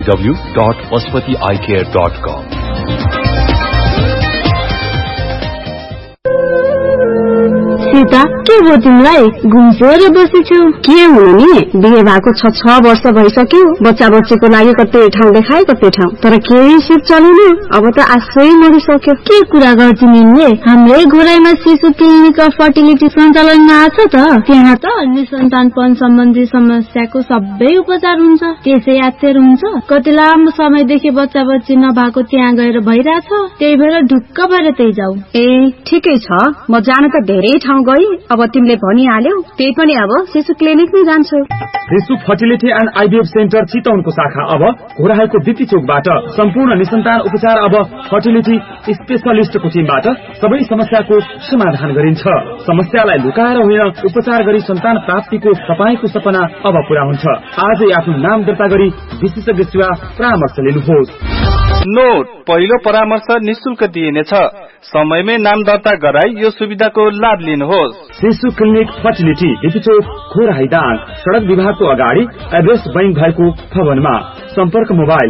www.pashupatieyecare.com. Sita के हो तिमीलाई घुम्सेर बसेछौ के हुनु नि बिहे भएको 6 वर्ष भइसक्यो बच्चा बच्चीको लागि कतै ठाउँ देखाए कतै ठाउँ तर केही सिप चलेन अब त आशै मरिसक्यो के कुरा गर्छौ तिमीले हाम्रै घोराइमा शिशु क्लिनिक अफ फर्टिलिटी सञ्चालनमा आछ त त्यहाँ त निसन्तानपन सम्बन्धी समस्याको सबै उपचार हुन्छ त्यसै यात्तर हुन्छ कति लामो समयदेखि बच्चा बच्ची नभएको त्यहाँ गएर भइराछ त्यही भएर ढुक्क भएर त्यही जाऊ ए ठिकै छ म जान त धेरै ठाउँ गई अब तिमीले भनिहाल्यौ त्यही पनि अब शिशु क्लिनिक नै जान्छु शिशु फर्टिलिटी एन्ड आइभीएफ सेन्टर चितवनको शाखा अब घोराइको बिपी चोकबाट सम्पूर्ण निसन्तान उपचार अब फर्टिलिटी स्पेशलिस्टको टिमबाट सबै समस्याको समाधान गरिन्छ समस्यालाई लुकाएर होइन उपचार गरी सन्तान प्राप्तिको तपाईको सपना अब पूरा हुन्छ आजै आफ्नो नाम दर्ता गरी विशेषज्ञ सेवा परामर्श लिनुहोस् नोट पहिलो परामर्श निशुल्क दिइनेछ समयमै नाम दर्ता गराई यो सुविधाको लाभ लिनुहोस् शिशु क्लिनिक फर्टिलिटी बिपी चोक घोराइदाङ सड़क विभागको अगाडि एड्रेस बैंक भएको भवनमा सम्पर्क मोबाइल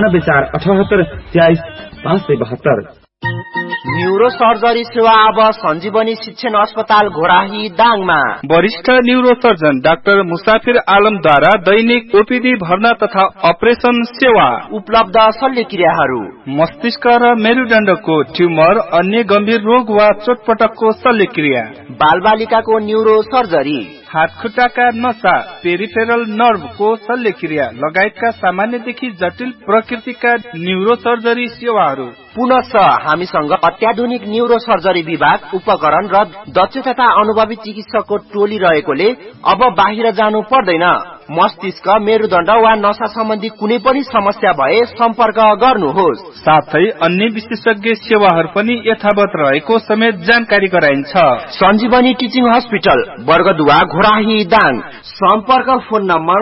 9848732572 न्यूरो सर्जरी सेवा अब सञ्जीवनी शिक्षण अस्पताल घोराही दाङमा वरिष्ठ न्यूरो सर्जन डाक्टर मुसाफिर आलमद्वारा दैनिक ओपीडी भर्ना तथा अपरेसन सेवा उपलब्ध शल्यक्रियाहरू मस्तिष्क र मेरुदण्डको ट्युमर अन्य गम्भीर रोग वा चोटपटकको शल्यक्रिया बालबालिकाको न्यूरो सर्जरी हातखुट्टाका नसा पेरिफेरल नर्भको शल्यक्रिया लगायतका सामान्यदेखि जटिल प्रकृतिका न्यूरो सर्जरी सेवाहरू पुनश्च हामीसँग अत्याधुनिक न्यूरो सर्जरी विभाग उपकरण र दक्ष तथा अनुभवी चिकित्सकको टोली रहेकोले अब बाहिर जानु पर्दैन मस्तिष्क मेरुदण्ड वा नसा सम्बन्धी कुनै पनि समस्या भए सम्पर्क गर्नुहोस् साथै अन्य विशेषज्ञ सेवाहरू पनि यथावत रहेको समेत जानकारी गराइन्छ सञ्जीवनी टिचिङ हस्पिटल वर्गदुवा घोराही दाङ सम्पर्क फोन नम्बर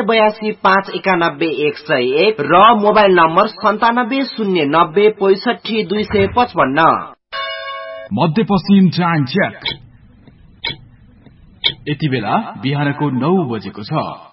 0825911101 र मोबाइल नम्बर 9709065255 मध्यपश्चिम टाइम चेक यति बेला बिहानको 9 बजेको छ